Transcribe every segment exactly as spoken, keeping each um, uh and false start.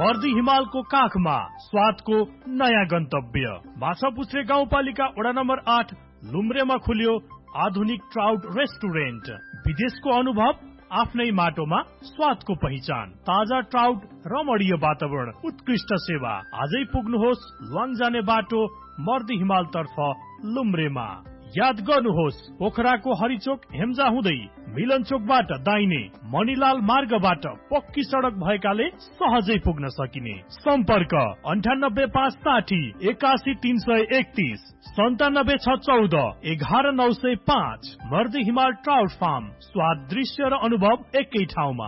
मर्दी हिमालको काखमा स्वादको नयाँ गन्तव्य। माछापुच्छ्रे गाउँपालिका वडा नम्बर आठ लुम्रेमा खुल्यो आधुनिक ट्राउट रेस्टुरेन्ट। विदेशको अनुभव आफ्नै माटोमा स्वादको पहिचान। ताजा ट्राउट, रमणीय वातावरण, उत्कृष्ट सेवा। आजै पुग्नुहोस् लुवाङ जाने बाटो मर्दी हिमाल तर्फ लुम्रेमा। याद गर्नुहोस् पोखराको हरिचोक हेम्जा हुँदै मिलन चोकबाट दाहिने मणिलाल मार्गबाट पक्की सडक भएकाले सहजै पुग्न सकिने। सम्पर्क अन्ठानब्बे पाँच साठी एकासी तीन सय एकतीस सन्तानब्बे छ चौध एघार नौ सय पाँच। मर्दी हिमाल ट्राउट फार्म, स्वाद, दृश्य र अनुभव एकै ठाउँमा।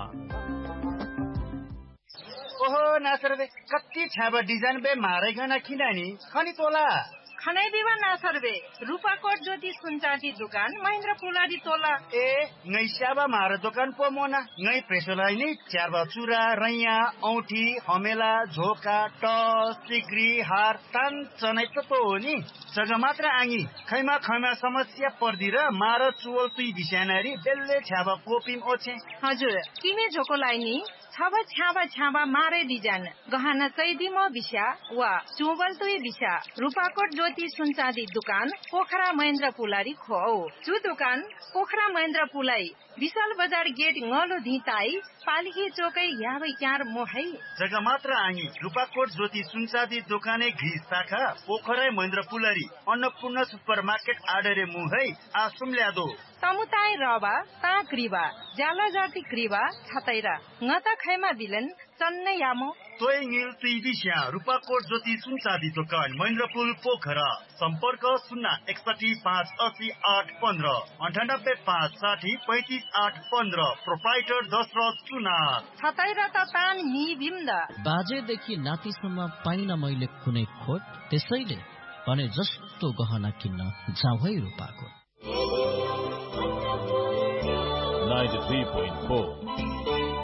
ओहो नासर बे कति छाबा डिजाइन बे मारै गना किनानी खनी तोला खनै दिवा नासरबे रूपाकोट ज्योति सुनचाँदी दुकान महेन्द्र पुलाडी तोला। ए नै स्याबा मार दोकान पो मोना नै प्रेसोलाई नि च्याबा चुरा रैया औठी हमेला झोका टस सिक्री हार तान चनै त तो हो नि जग्गा मात्र आङी खैमा खैमा समस्या पर्दी र मार चुवल तुई बिस्यानारी बेल्ले छ्याबा कोपिम ओछे। हजुर किने झोकोलाई नि छाबा छ्याबा छ्याबा मारे डिजाइन गहना चैदिम बिस्या वा चुवल तुई बिस्या रूपाकोट ज्योति सुनचाँदी दुकान पोखरा महेन्द्र पुलारी खो। जो दुकान पोखरा महेन्द्र पुलाई विशाल बजार गेट ngalo धिताई पालिकी चोकै याबै क्यार मोहै जग्गा मात्र आङी रूपाकोट ज्योति सुनचाँदी दोकाने घि शाखा पोखरा महेन्द्र पुलारी अन्नपूर्ण सुपर मार्केट आडरे मुहै आसुम ल्यादो समुदाय रवा ता क्रिवा जाला जाति क्रिवा छतैरा ngata खैमा बिलन चन्ने यामो तोय ङिल तुई बिस्या रूपाकोट ज्योति सुनचाँदी दोकान महेन्द्रपुल पोखरा। सम्पर्क शून्य एकसठी पाँच असी आठ पन्ध्र अन्ठानब्बे पाँच साठी पैतिस आठ पन्ध्र। प्रोप्राइटर दशरथ सुनार। छतैरा त तान नि बिम्द बाजेदेखि नातिसम्म पाइन मैले कुनै खोट, त्यसैले भने जस्तो गहना किन्न जाउँ है रूपाकोट। ninety-three point four